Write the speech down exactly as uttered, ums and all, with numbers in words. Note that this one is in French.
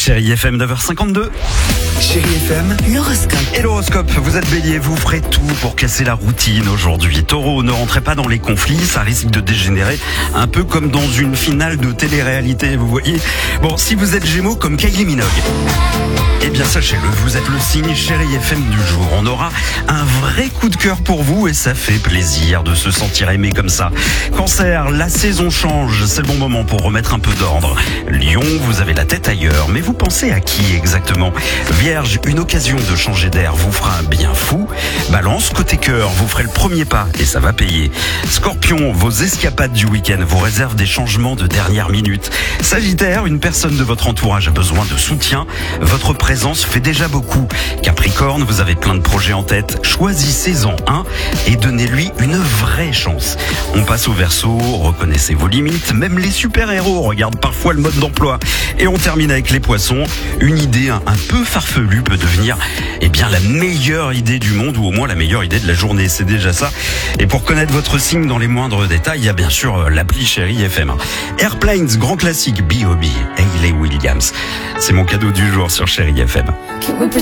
Chérie F M, neuf heures cinquante-deux. Chérie F M, l'horoscope. Et l'horoscope, vous êtes bélier, vous ferez tout pour casser la routine aujourd'hui. Taureau, ne rentrez pas dans les conflits, ça risque de dégénérer un peu comme dans une finale de télé-réalité, vous voyez. Bon, si vous êtes gémeaux comme Kylie Minogue, eh bien sachez-le, vous êtes le signe Chérie F M du jour. On aura un vrai coup de cœur pour vous et ça fait plaisir de se sentir aimé comme ça. Cancer, la saison change, c'est le bon moment pour remettre un peu d'ordre. Lion, vous avez la tête ailleurs, mais vous pensez à qui exactement? Vierge, une occasion de changer d'air vous fera un bien fou. Balance, côté cœur, vous ferez le premier pas et ça va payer. Scorpion, vos escapades du week-end vous réservent des changements de dernière minute. Sagittaire, une personne de votre entourage a besoin de soutien. Votre présence fait déjà beaucoup. Capricorne, vous avez plein de projets en tête. Choisissez-en un et donnez-lui une vraie chance. On passe au Verseau, reconnaissez vos limites. Même les super-héros regardent parfois le mode d'emploi. Et on termine avec les Poissons. Une idée un, un peu farfelue peut devenir eh bien, la meilleure idée du monde ou au moins la meilleure idée de la journée. C'est déjà ça. Et pour connaître votre signe dans les moindres détails, il y a bien sûr l'appli Chérie F M. Airplanes, grand classique, B O B, Hayley Williams. C'est mon cadeau du jour sur Chérie F M.